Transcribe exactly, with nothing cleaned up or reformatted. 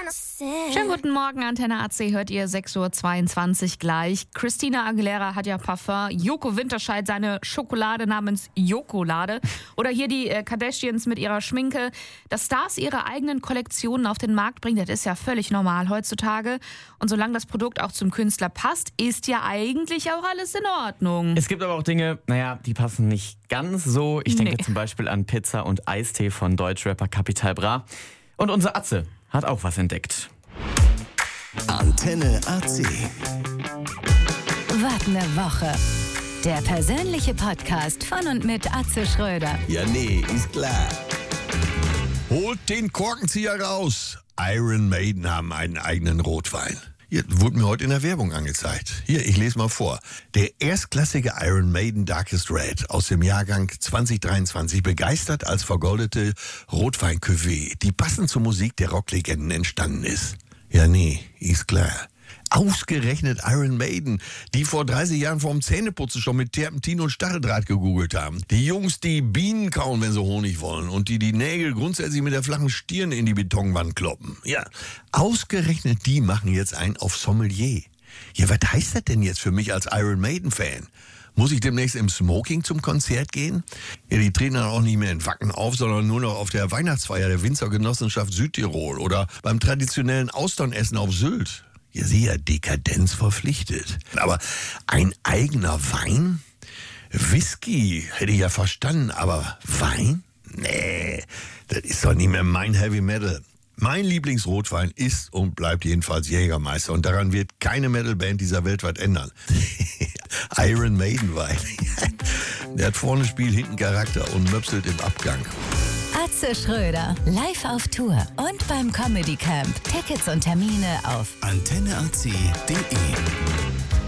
Schönen guten Morgen, Antenne A C hört ihr sechs Uhr zweiundzwanzig gleich. Christina Aguilera hat ja Parfum. Joko Winterscheid seine Schokolade namens Jokolade. Oder hier die äh, Kardashians mit ihrer Schminke. Dass Stars ihre eigenen Kollektionen auf den Markt bringen, das ist ja völlig normal heutzutage. Und solange das Produkt auch zum Künstler passt, ist ja eigentlich auch alles in Ordnung. Es gibt aber auch Dinge, naja, die passen nicht ganz so. Ich denke Nee. zum Beispiel an Pizza und Eistee von Deutschrapper Capital Bra. Und unser Atze hat auch was entdeckt. Antenne A C. Was ne Woche. Der persönliche Podcast von und mit Atze Schröder. Ja, nee, ist klar. Holt den Korkenzieher raus. Iron Maiden haben einen eigenen Rotwein. Hier wurde mir heute in der Werbung angezeigt. Hier, ich lese mal vor. Der erstklassige Iron Maiden Darkest Red aus dem Jahrgang zwanzig dreiundzwanzig begeistert als vergoldete Rotwein-Cuvée, die passend zur Musik der Rocklegenden entstanden ist. Ja, nee, ist klar. Ausgerechnet Iron Maiden, die vor dreißig Jahren vorm Zähneputzen schon mit Terpentin und Stacheldraht gegoogelt haben. Die Jungs, die Bienen kauen, wenn sie Honig wollen und die die Nägel grundsätzlich mit der flachen Stirn in die Betonwand kloppen. Ja, ausgerechnet die machen jetzt einen auf Sommelier. Ja, was heißt das denn jetzt für mich als Iron Maiden-Fan? Muss ich demnächst im Smoking zum Konzert gehen? Ja, die treten dann auch nicht mehr in Wacken auf, sondern nur noch auf der Weihnachtsfeier der Winzergenossenschaft Südtirol oder beim traditionellen Austernessen auf Sylt. Ja, sie ja Dekadenz verpflichtet. Aber ein eigener Wein? Whisky hätte ich ja verstanden, aber Wein? Nee, das ist doch nicht mehr mein Heavy Metal. Mein Lieblingsrotwein ist und bleibt jedenfalls Jägermeister. Und daran wird keine Metalband dieser Welt was ändern. Iron Maiden Wein. Der hat vorne Spiel, hinten Charakter und möpselt im Abgang. Atze Schröder, live auf Tour und beim Comedy Camp. Tickets und Termine auf antenne a c punkt d e